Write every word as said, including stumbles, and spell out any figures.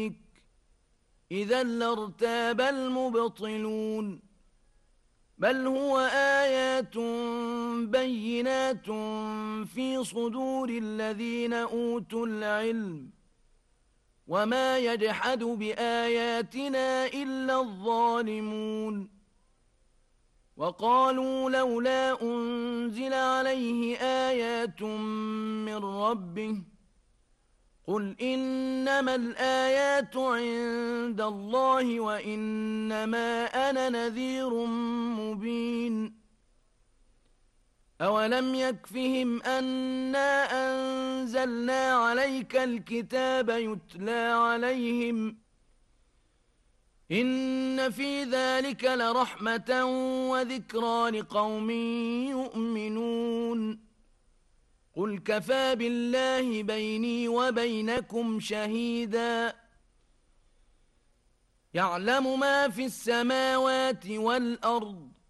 إذا لارتاب المبطلون بل هو آيات بينات في صدور الذين أوتوا العلم وما يجحد بآياتنا إلا الظالمون وقالوا لولا أنزل عليه آيات من ربه قل إنما الآيات عند الله وإنما أنا نذير مبين أولم يكفهم أنا أنزلنا عليك الكتاب يتلى عليهم إن في ذلك لرحمة وذكرى لقوم يؤمنون قل كفى بالله بيني وبينكم شهيدا يعلم ما في السماوات والأرض